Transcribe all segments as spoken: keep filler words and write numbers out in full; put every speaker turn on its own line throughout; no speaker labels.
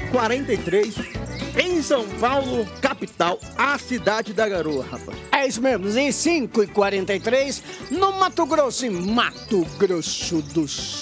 quarenta e três, em São Paulo, capital, a cidade da garoa, rapaz.
É isso mesmo, em cinco e quarenta e três, no Mato Grosso, em Mato Grosso do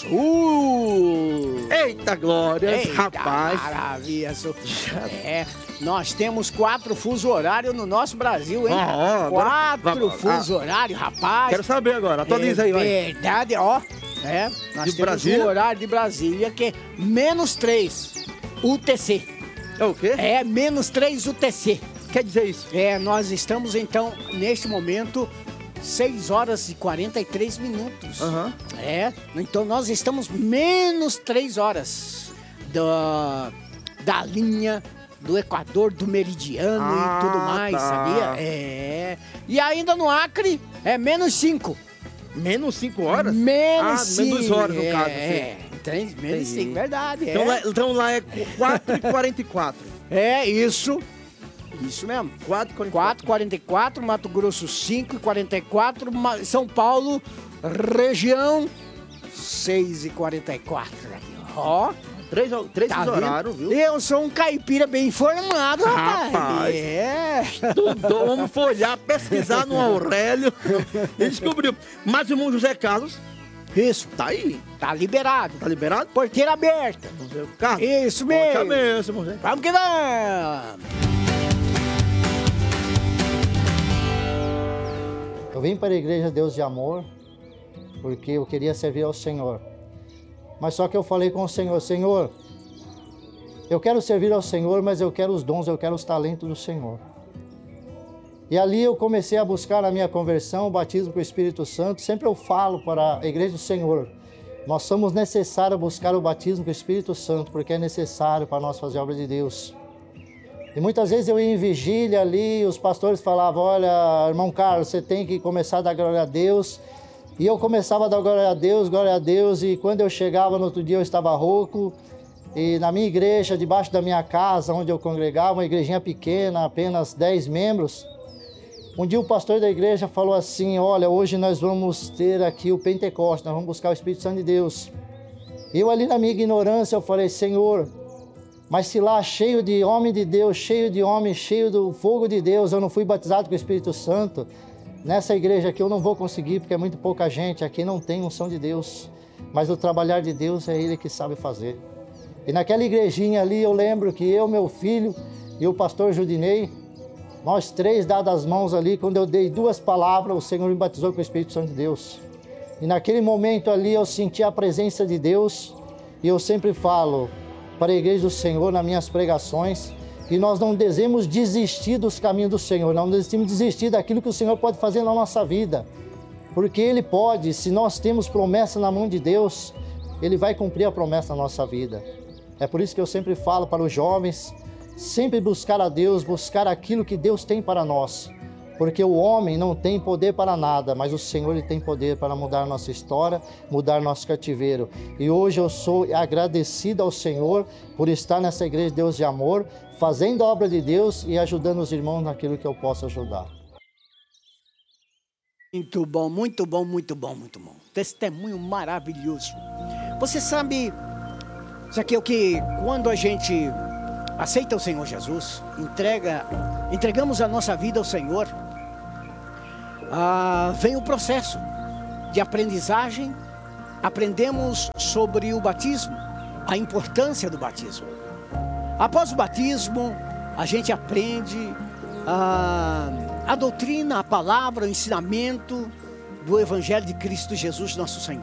Sul.
Eita glória,
Eita,
rapaz.
Maravilha, so... É, nós temos quatro fuso horário no nosso Brasil, hein?
Ah, ó,
quatro
agora...
fuso
ah,
horário, rapaz.
Quero saber agora, atualiza
é
aí, vai.
Verdade, ó. É, nós
De
temos
Brasília?
o horário de Brasília, que é menos três U T C.
É o quê?
É, menos três U T C.
Quer dizer isso?
É, nós estamos então, neste momento, seis horas e quarenta e três minutos.
Aham.
É, então nós estamos menos três horas da, da linha do Equador, do meridiano
Ah,
e tudo mais,
tá.
sabia? É. E ainda no Acre é menos cinco.
Menos cinco horas?
Menos
ah,
cinco.
menos horas, no
é,
caso.
É, tem, menos
Entendi.
cinco, verdade.
Então,
é.
lá, então lá é quatro e quarenta e quatro.
É isso. Isso mesmo.
quatro e quarenta e quatro.
quatro e quarenta e quatro, Mato Grosso cinco e quarenta e quatro, São Paulo, região seis e quarenta e quatro. Ó,
Três, três
tá
horários,
vendo?
viu?
Eu sou um caipira bem informado, rapaz.
Rapaz.
É.
Estudou, vamos folhar, pesquisar no Aurélio e descobriu. Mas o irmão José Carlos
Isso,
tá aí.
tá liberado.
Tá liberado?
Porteira aberta.
Vamos ver o carro.
Isso
Forte a
mesmo.
benção, irmão José.
Vamos que vamos.
Eu vim para a Igreja Deus de Amor porque eu queria servir ao Senhor. Mas só que eu falei com o Senhor, Senhor, eu quero servir ao Senhor, mas eu quero os dons, eu quero os talentos do Senhor. E ali eu comecei a buscar a minha conversão, o batismo com o Espírito Santo. Sempre eu falo para a Igreja do Senhor, nós somos necessários buscar o batismo com o Espírito Santo, porque é necessário para nós fazer a obra de Deus. E muitas vezes eu ia em vigília ali, os pastores falavam, olha, irmão Carlos, você tem que começar a dar glória a Deus. E eu começava a dar glória a Deus, glória a Deus, e quando eu chegava no outro dia eu estava rouco. E na minha igreja, debaixo da minha casa, onde eu congregava, uma igrejinha pequena, apenas dez membros. Um dia o pastor da igreja falou assim, olha, hoje nós vamos ter aqui o Pentecostes, nós vamos buscar o Espírito Santo de Deus. Eu ali na minha ignorância, eu falei, Senhor, mas se lá cheio de homem de Deus, cheio de homem, cheio do fogo de Deus, eu não fui batizado com o Espírito Santo, nessa igreja aqui eu não vou conseguir, porque é muito pouca gente, aqui não tem unção de Deus. Mas o trabalhar de Deus é Ele que sabe fazer. E naquela igrejinha ali eu lembro que eu, meu filho e o pastor Judinei, nós três dadas as mãos ali, quando eu dei duas palavras, o Senhor me batizou com o Espírito Santo de Deus. E naquele momento ali eu senti a presença de Deus, e eu sempre falo para a igreja do Senhor nas minhas pregações, que nós não devemos desistir dos caminhos do Senhor, não devemos desistir daquilo que o Senhor pode fazer na nossa vida. Porque Ele pode, se nós temos promessa na mão de Deus, Ele vai cumprir a promessa na nossa vida. É por isso que eu sempre falo para os jovens, sempre buscar a Deus, buscar aquilo que Deus tem para nós. Porque o homem não tem poder para nada, mas o Senhor Ele tem poder para mudar a nossa história, mudar nosso cativeiro. E hoje eu sou agradecido ao Senhor por estar nessa igreja de Deus de Amor, fazendo a obra de Deus e ajudando os irmãos naquilo que eu posso ajudar.
Muito bom, muito bom, muito bom, muito bom. Testemunho maravilhoso. Você sabe, isso aqui é o que, quando a gente aceita o Senhor Jesus, entrega, entregamos a nossa vida ao Senhor, ah, vem o processo de aprendizagem, aprendemos sobre o batismo, a importância do batismo. Após o batismo, a gente aprende a, a doutrina, a palavra, o ensinamento do Evangelho de Cristo Jesus, nosso Senhor.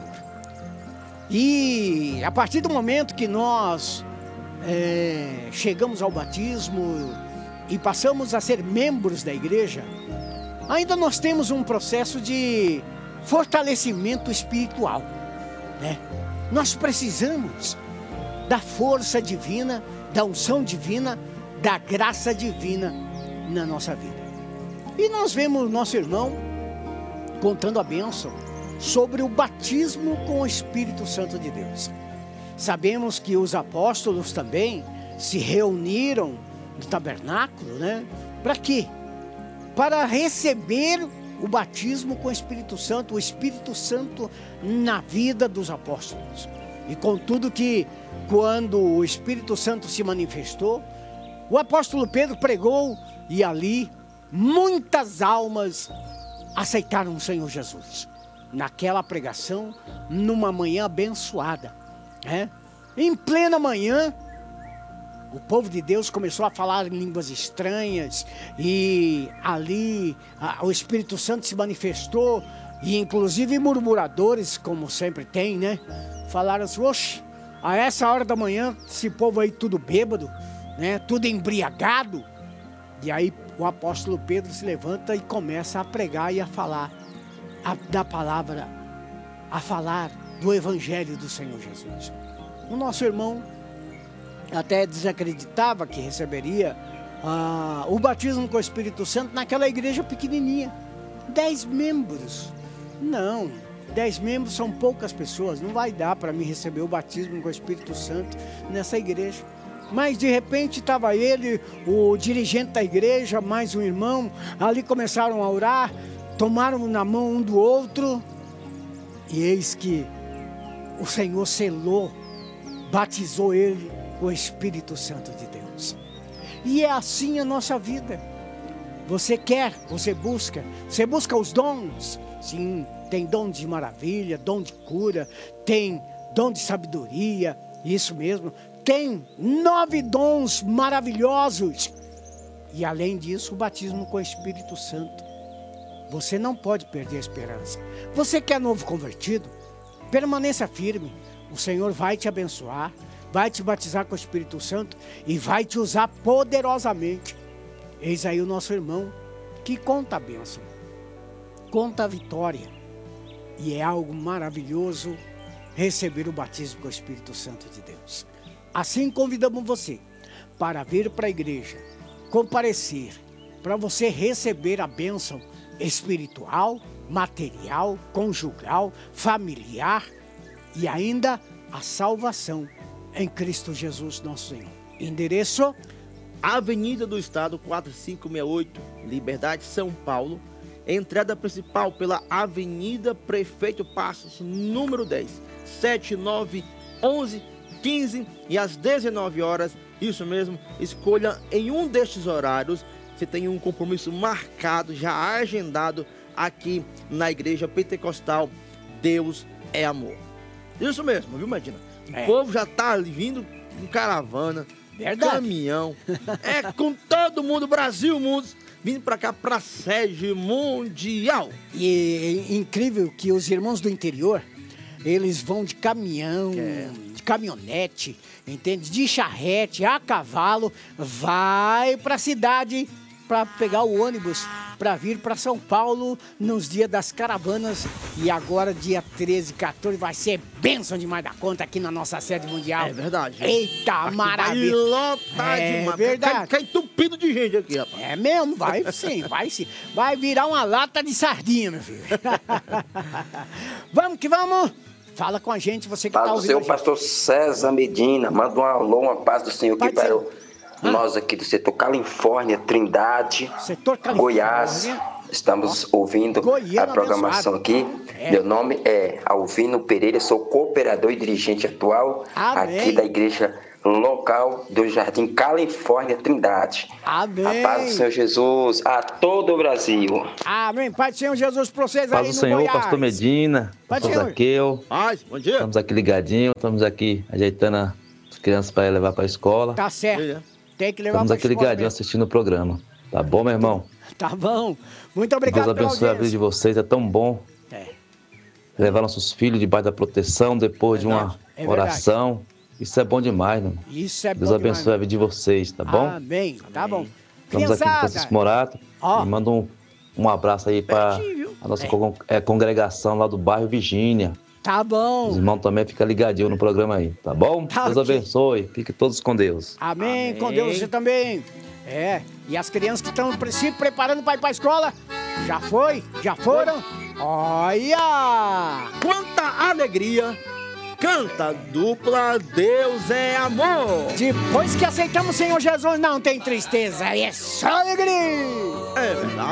E a partir do momento que nós é, chegamos ao batismo e passamos a ser membros da igreja, ainda nós temos um processo de fortalecimento espiritual, né? Nós precisamos da força divina, da unção divina, da graça divina na nossa vida. E nós vemos nosso irmão contando a bênção sobre o batismo com o Espírito Santo de Deus. Sabemos que os apóstolos também se reuniram no tabernáculo, né? Para quê? Para receber o batismo com o Espírito Santo, o Espírito Santo na vida dos apóstolos. E com tudo que quando o Espírito Santo se manifestou, o apóstolo Pedro pregou e ali muitas almas aceitaram o Senhor Jesus. Naquela pregação, numa manhã abençoada, né? Em plena manhã, o povo de Deus começou a falar em línguas estranhas e ali a, o Espírito Santo se manifestou e inclusive murmuradores, como sempre tem, né? Falaram assim, oxe, a essa hora da manhã, esse povo aí tudo bêbado, né? Tudo embriagado. E aí o apóstolo Pedro se levanta e começa a pregar e a falar a, da palavra, a falar do evangelho do Senhor Jesus. O nosso irmão até desacreditava que receberia ah, o batismo com o Espírito Santo naquela igreja pequenininha. Dez membros. Não, dez membros são poucas pessoas. Não vai dar para mim receber o batismo com o Espírito Santo nessa igreja. Mas de repente estava ele, o dirigente da igreja, mais um irmão. Ali começaram a orar, tomaram na mão um do outro. E eis que o Senhor selou, batizou ele com o Espírito Santo de Deus. E é assim a nossa vida. Você quer, você busca, você busca os dons. Sim, tem dom de maravilha, dom de cura, tem dom de sabedoria, isso mesmo. Tem nove dons maravilhosos. E além disso, o batismo com o Espírito Santo. Você não pode perder a esperança. Você que é novo convertido, permaneça firme. O Senhor vai te abençoar, vai te batizar com o Espírito Santo e vai te usar poderosamente. Eis aí o nosso irmão que conta a bênção, conta a vitória. E é algo maravilhoso receber o batismo com o Espírito Santo de Deus. Assim convidamos você para vir para a igreja, comparecer, para você receber a bênção espiritual, material, conjugal, familiar e ainda a salvação em Cristo Jesus nosso Senhor. Endereço:
Avenida do Estado quatro cinco seis oito, Liberdade, São Paulo. Entrada principal pela Avenida Prefeito Passos, número dez, sete, nove, onze, quinze e às dezenove horas. Isso mesmo, escolha em um destes horários. Você tem um compromisso marcado, já agendado aqui na Igreja Pentecostal Deus é Amor. Isso mesmo, viu, Medina? O é. povo já tá ali vindo com caravana,
verdade,
caminhão, é com todo mundo, Brasil, mundo, vindo para cá, para a sede mundial.
E é incrível que os irmãos do interior, eles vão de caminhão, é. de caminhonete, entende? De charrete, a cavalo, vai para a cidade para pegar o ônibus, para vir para São Paulo nos dias das caravanas. E agora, dia treze, quatorze, vai ser bênção demais da conta aqui na nossa sede mundial.
É verdade.
Eita,
aqui
maravilha.
Vai lotar
é
demais.
verdade.
Cai, cai entupido de gente aqui, rapaz.
É mesmo, vai sim, vai sim. Vai virar uma lata de sardinha, meu filho. Vamos que vamos. Fala com a gente, você que está ouvindo.
Fala do seu pastor César Medina. Manda um alô, uma paz do Senhor aqui para o... Ah. Nós aqui do setor Califórnia, Trindade,
setor Califórnia,
Goiás. Estamos ouvindo Goiânia, a programação abençoado. Aqui. É. Meu nome é Alvino Pereira, sou cooperador e dirigente atual Amém. Aqui da igreja local do Jardim Califórnia, Trindade.
Amém.
A paz do Senhor Jesus a todo o Brasil.
Amém. Pai do Senhor Jesus para vocês aí no
Paz do Senhor,
Goiás.
pastor Medina, pastor Zaqueu.
Paz, bom dia.
Estamos aqui ligadinhos, estamos aqui ajeitando as crianças para levar para a escola.
Tá certo. Tem que levar
Estamos aqui ligadinhos assistindo o programa. Tá bom, meu irmão?
Tá bom. Muito obrigado.
Deus abençoe a vida de vocês. É tão bom é. levar nossos filhos debaixo da proteção depois é de uma é oração. Isso é bom demais, né?
Isso é bom
Deus abençoe
demais,
a vida de vocês, tá bom?
Amém. Tá bom.
Estamos aqui com Francisco Morato. Oh. E manda um, um abraço aí para a nossa é. congregação lá do bairro Virgínia.
Tá bom.
Os irmãos também ficam ligadinhos no programa aí, tá bom? Tá, Deus okay. abençoe. Fiquem todos com Deus.
Amém. Amém. Com Deus você também. É. E as crianças que estão se preparando para ir para a escola, já foi? Já foram? Olha!
Quanta alegria! Canta dupla, Deus é amor!
Depois que aceitamos o Senhor Jesus, não tem tristeza, é só alegria!
É verdade.